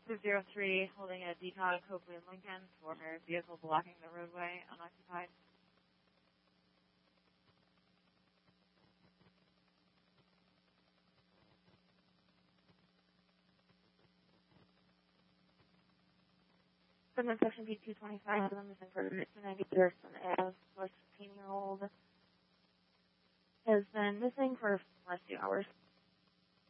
203 holding a decog Copley and Lincoln for a vehicle blocking the roadway unoccupied. From section B225, the missing person 290 Pearson Ave, 15-year-old, has been missing for the last 2 hours.